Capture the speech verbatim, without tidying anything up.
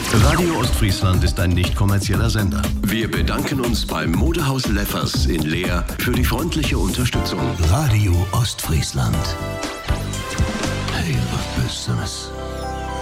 Radio Ostfriesland ist ein nicht kommerzieller Sender. Wir bedanken uns beim Modehaus Leffers in Leer für die freundliche Unterstützung. Radio Ostfriesland. Hey, was Besseres.